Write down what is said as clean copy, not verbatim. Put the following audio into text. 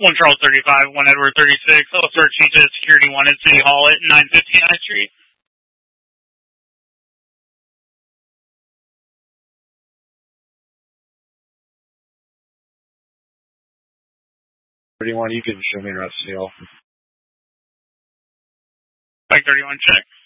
1 Charles 35, 1 Edward 36. Hello, search to security 1 at City Hall at 915 High Street. 31, you can show me around City Hall. Mike 31, check.